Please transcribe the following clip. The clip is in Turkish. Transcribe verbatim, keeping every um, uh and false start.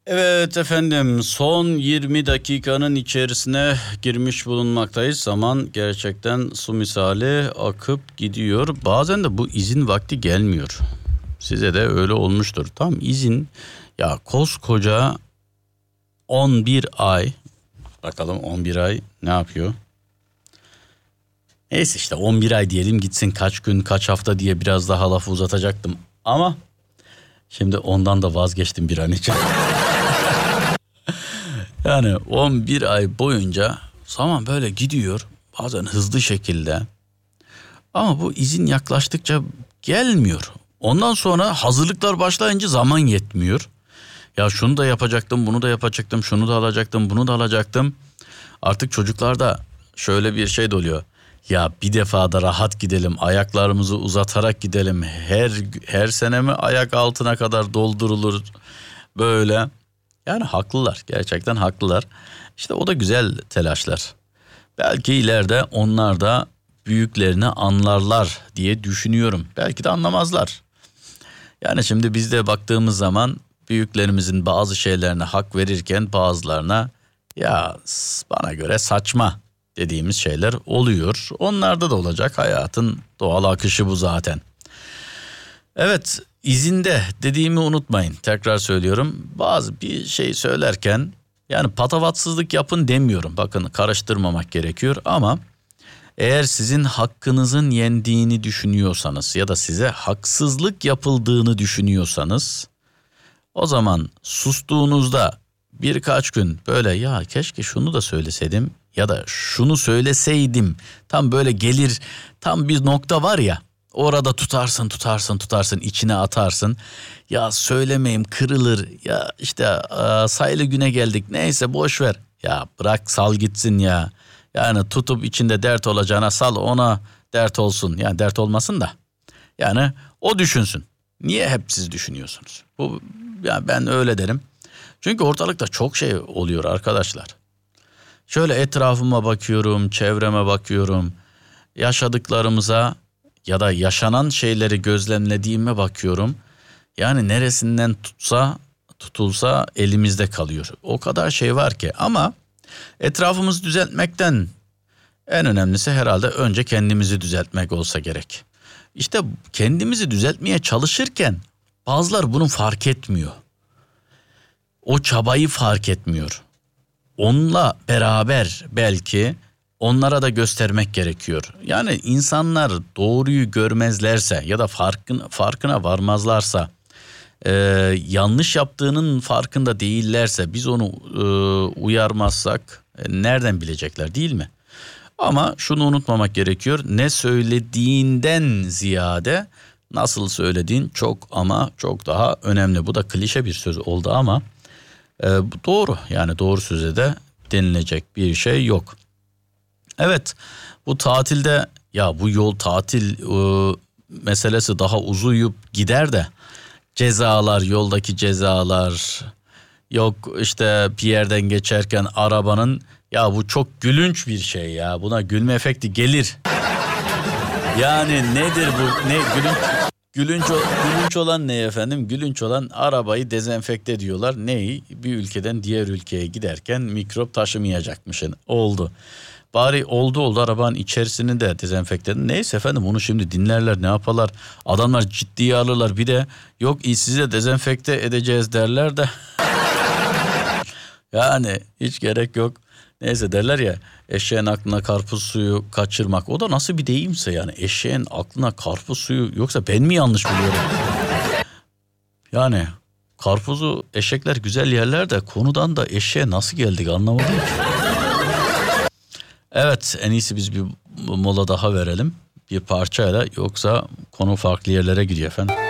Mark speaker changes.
Speaker 1: Evet efendim, son yirmi dakikanın içerisine girmiş bulunmaktayız. Zaman gerçekten su misali akıp gidiyor. Bazen de bu izin vakti gelmiyor. Size de öyle olmuştur. Tam izin ya, koskoca on bir ay. Bakalım on bir ay ne yapıyor? Neyse işte on bir ay diyelim gitsin, kaç gün kaç hafta diye biraz daha lafı uzatacaktım. Ama şimdi ondan da vazgeçtim bir an için. Yani on bir ay boyunca zaman böyle gidiyor, bazen hızlı şekilde. Ama bu izin yaklaştıkça gelmiyor. Ondan sonra hazırlıklar başlayınca zaman yetmiyor. Ya şunu da yapacaktım, bunu da yapacaktım, şunu da alacaktım, bunu da alacaktım. Artık çocuklarda şöyle bir şey de oluyor. Ya bir defa da rahat gidelim, ayaklarımızı uzatarak gidelim. Her her sene mi ayak altına kadar doldurulur böyle. Yani haklılar, gerçekten haklılar. İşte o da güzel telaşlar. Belki ileride onlar da büyüklerini anlarlar diye düşünüyorum. Belki de anlamazlar. Yani şimdi biz de baktığımız zaman büyüklerimizin bazı şeylerine hak verirken bazılarına ya bana göre saçma dediğimiz şeyler oluyor. Onlarda da olacak, hayatın doğal akışı bu zaten. Evet, izinde dediğimi unutmayın. Tekrar söylüyorum. Bazı bir şey söylerken yani patavatsızlık yapın demiyorum. Bakın, karıştırmamak gerekiyor ama eğer sizin hakkınızın yendiğini düşünüyorsanız ya da size haksızlık yapıldığını düşünüyorsanız, o zaman sustuğunuzda birkaç gün böyle ya keşke şunu da söyleseydim ya da şunu söyleseydim, tam böyle gelir, tam bir nokta var ya, orada tutarsın tutarsın tutarsın içine atarsın. Ya söylemeyeyim, kırılır ya, işte sayılı güne geldik, neyse boş ver. Ya bırak, sal gitsin ya. Yani tutup içinde dert olacağına sal, ona dert olsun. Yani dert olmasın da. Yani o düşünsün. Niye hep siz düşünüyorsunuz? Bu, ya ben öyle derim. Çünkü ortalıkta çok şey oluyor arkadaşlar. Şöyle etrafıma bakıyorum, çevreme bakıyorum. Yaşadıklarımıza ya da yaşanan şeyleri gözlemlediğime bakıyorum. Yani neresinden tutsa tutulsa elimizde kalıyor. O kadar şey var ki, ama etrafımızı düzeltmekten en önemlisi herhalde önce kendimizi düzeltmek olsa gerek. İşte kendimizi düzeltmeye çalışırken bazıları bunu fark etmiyor. O çabayı fark etmiyor. Onunla beraber belki onlara da göstermek gerekiyor. Yani insanlar doğruyu görmezlerse ya da farkın, farkına varmazlarsa, e, yanlış yaptığının farkında değillerse, biz onu e, uyarmazsak e, nereden bilecekler, değil mi? Ama şunu unutmamak gerekiyor. Ne söylediğinden ziyade nasıl söylediğin çok ama çok daha önemli. Bu da klişe bir söz oldu ama e, doğru. Yani doğru söze de denilecek bir şey yok. Evet, bu tatilde ya bu yol tatil e, meselesi daha uzayıp gider de cezalar, yoldaki cezalar, yok işte bir yerden geçerken arabanın, ya bu çok gülünç bir şey ya, buna gülme efekti gelir. Yani nedir bu, ne gülünç, gülünç, gülünç olan ne efendim? Gülünç olan arabayı dezenfekte ediyorlar. Neyi? Bir ülkeden diğer ülkeye giderken mikrop taşımayacakmışın. Oldu. Bari oldu oldu arabanın içerisini de dezenfekte edin. Neyse efendim, onu şimdi dinlerler, ne yaparlar? Adamlar ciddiye alırlar, bir de yok sizi de dezenfekte edeceğiz derler de. Yani hiç gerek yok. Neyse, derler ya, eşeğin aklına karpuz suyu kaçırmak. O da nasıl bir deyimse yani, eşeğin aklına karpuz suyu, yoksa ben mi yanlış biliyorum? Yani karpuzu eşekler güzel yerler de konudan da eşeğe nasıl geldik anlamadım ki. Evet, en iyisi biz bir mola daha verelim bir parçayla, yoksa konu farklı yerlere gidiyor efendim.